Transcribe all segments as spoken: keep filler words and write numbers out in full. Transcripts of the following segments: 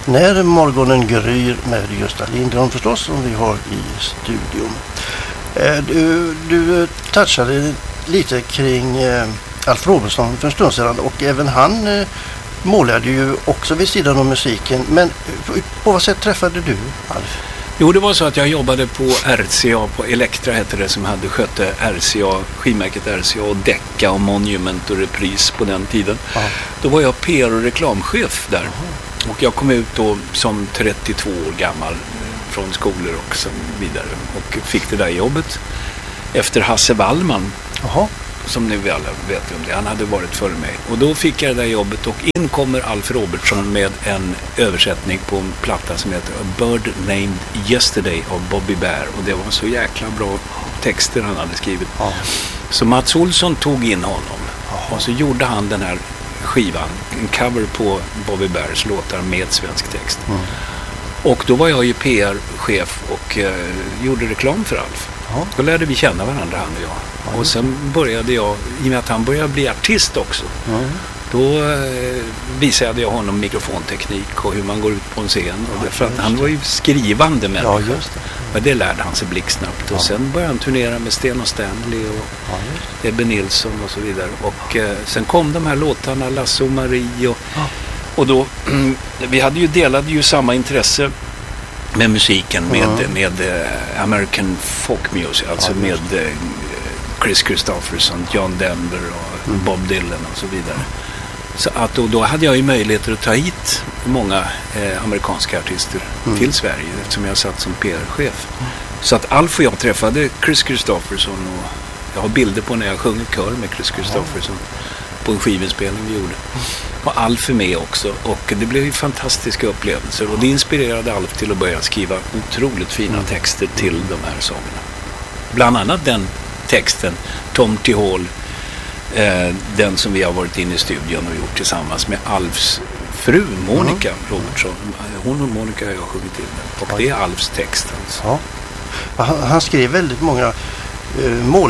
När morgonen gryr med Gösta Lindgren förstås, som vi har i studion. Du, du touchade lite kring Alf Robertson för en stund sedan, och även han målade ju också vid sidan av musiken. Men på vad sätt träffade du Alf? Jo, det var så att jag jobbade på R C A, på Elektra hette det, som hade skötte R C A, skivmärket R C A och Decca och Monument och Repris på den tiden. Aha. Då var jag P R och reklamchef där. Aha. Och jag kom ut då som trettiotvå år gammal från skolor och så vidare och fick det där jobbet efter Hasse Wallman. Aha. Som ni alla vet om det. Han hade varit före mig. Och då fick jag det där jobbet och in kommer Alf Robertson med en översättning på en platta som heter A Bird Named Yesterday av Bobby Bear. Och det var så jäkla bra texter han hade skrivit. Ja. Så Mats Olsson tog in honom. Ja. Och så gjorde han den här skivan, en cover på Bobby Bears låtar med svensk text. Mm. Och då var jag ju P R-chef och eh, gjorde reklam för Alf. Ja. Då lärde vi känna varandra, han och jag. Ja. Och sen började jag, i och med att han började bli artist också, ja. Då eh, visade jag honom mikrofonteknik och hur man går ut på en scen. Och ja, för att han var ju skrivande människa. Ja, just det. Men det lärde han sig blixtsnabbt. Ja. Och sen började han turnera med Sten och Stanley och ja, Ebbe Nilsson och så vidare. Och eh, sen kom de här låtarna, Lasse och Marie. Och, ja. och då, mm, vi hade ju delade ju samma intresse med musiken, med, mm. med, med uh, American folk music, alltså ja, med uh, Chris Christopherson, John Denver och mm. Bob Dylan och så vidare. Så att då, då hade jag ju möjligheter att ta hit många eh, amerikanska artister mm. till Sverige, eftersom jag satt som P R-chef. Mm. Så att Alf och jag träffade Chris Christopherson, och jag har bilder på när jag sjunger kör med Chris Christopherson på en skivinspelning vi gjorde. Och Alf är med också, och det blev ju fantastiska upplevelser, och det inspirerade Alf till att börja skriva otroligt fina mm. texter till de här sångerna. Bland annat den texten, Tom T. Hall, eh, den som vi har varit inne i studion och gjort tillsammans med Alfs fru Monica mm. Robertson. Hon och Monica har jag sjungit till den, och det är Alfs text alltså. Ja. Han, han skrev väldigt många eh,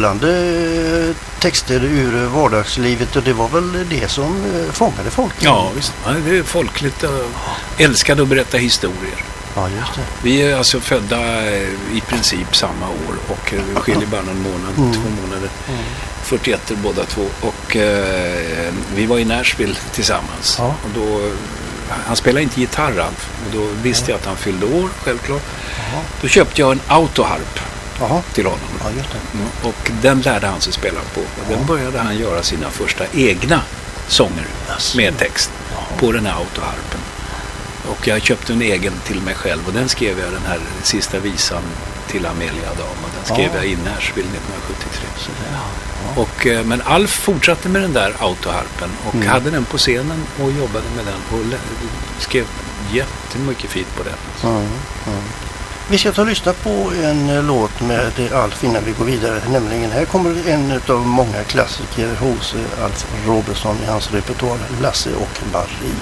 målande texter ur vardagslivet, och det var väl det som eh, fångade folk. Ja, visst. Det är folkligt. Och älskade att berätta historier. Ja, just det. Vi är alltså födda i princip samma år, och vi skiljer bara någon månad, mm. två månader. Mm. fyrtioett båda två, och eh, vi var i Nashville tillsammans. Ja. Och då, han spelade inte gitarr, Alf, och då visste jag att han fyllde år, självklart. Aha. Då köpte jag en autoharp Aha. till honom. Ja, just det. Mm. Och den lärde han sig spela på. Och den började han göra sina första egna sånger yes. med text Aha. på den här autoharpen. Och jag köpte en egen till mig själv, och den skrev jag, den här sista visan till Amelia Adam, och den skrev ja. jag i Nashville nittonhundrasjuttiotre. Så det, ja. och, men Alf fortsatte med den där autoharpen och mm. hade den på scenen och jobbade med den och skrev jättemycket fint på den. Ja, ja. Vi ska ta och lyssna på en låt med Alf innan vi går vidare, nämligen här kommer en av många klassiker hos Alf Robertson i hans repertoar, Lasse och Marie.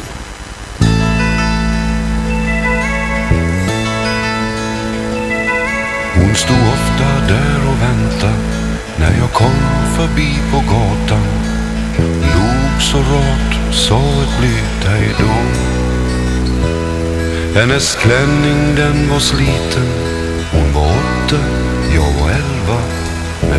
Hon stod ofta där och väntade när jag kom förbi på gatan. Log så rart, sa ett blöt hejdå. Hennes klänning den var sliten. Hon var åtta, jag var elva.